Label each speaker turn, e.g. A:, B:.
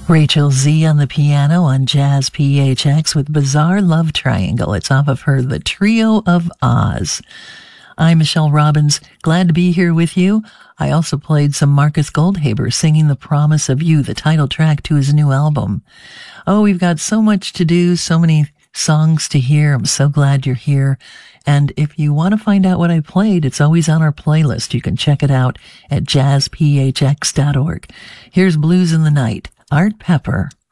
A: Rachel Z on the piano on Jazz PHX with Bizarre Love Triangle. It's off of her The Trio of Oz. I'm Michelle Robbins. Glad to be here with you. I also played some Marcus Goldhaber singing The Promise of You, the title track to his new album. Oh, we've got so much to do, so many songs to hear. I'm so glad you're here. And if you want to find out what I played, it's always on our playlist. You can check it out at jazzphx.org. Here's Blues in the Night, Art Pepper.